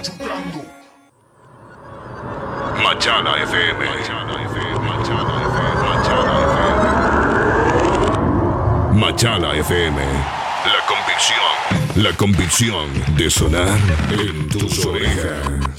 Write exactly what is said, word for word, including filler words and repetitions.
machucando. Machala F M. Machala F M. Machala F M. Machala F M. Machala F M. La convicción. La convicción de sonar en tus orejas.